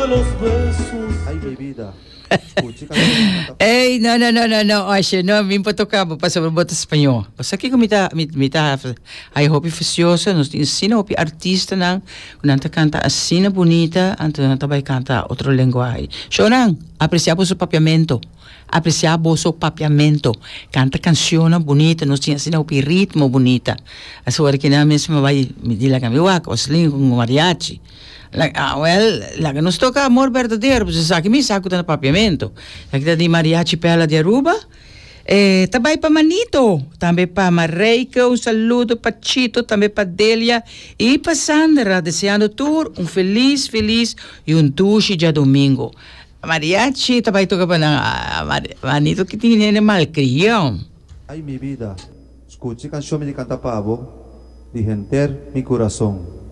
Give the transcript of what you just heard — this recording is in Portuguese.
de los besos. Ay, mi vida. Escuche, canción. Ei, não, acho, não, vim para tocar, para sobre botar espanhol. Mas aqui como tá, aí hopi faciosa, nos ensina hopi artista não, quando canta assim bonita, então também canta outro linguagem. Choran, apreciamos o papiamento. Apreciamos o papiamento. Canta canção bonita, nos ensina hopi ritmo bonita. A sua que na mesma vai me dizer que me wak, osling com mariachi. La que nos toca amor verdadeiro, você sabe que me saco no papiamento. Aqui de mariachi pela de Aruba. Também para Manito, também para Mareika, um saludo para Chito, também para Delia e para Sandra, desejando tour feliz e duche de domingo. Mariachi também toca para Manito que tinha malcrião. Ay, mi vida. Escuche, canción me canta pavo. De Genter mi corazón.